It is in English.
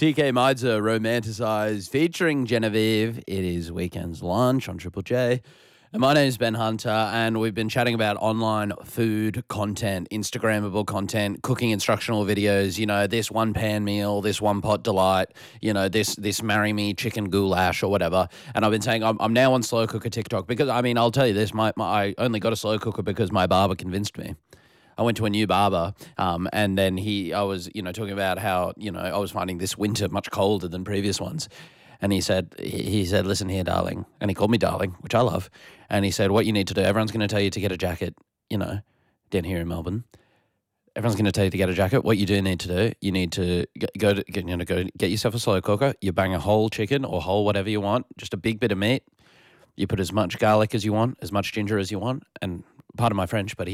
TK Maidza romanticised featuring Genevieve. It is Weekends Lunch on Triple J. And my name is Ben Hunter, and we've been chatting about online food content, Instagrammable content, cooking instructional videos, this one pan meal, this one pot delight, this marry me chicken goulash or whatever. And I've been saying I'm now on slow cooker TikTok because, I'll tell you this, I only got a slow cooker because my barber convinced me. I went to a new barber, and then I was talking about how, I was finding this winter much colder than previous ones. And he said, listen here, darling. And he called me darling, which I love. And he said, what you need to do, everyone's going to tell you to get a jacket, down here in Melbourne. Everyone's going to tell you to get a jacket. What you do need to do, you need to go get yourself a slow cooker. You bang a whole chicken or whole whatever you want, just a big bit of meat. You put as much garlic as you want, as much ginger as you want. And pardon my French, but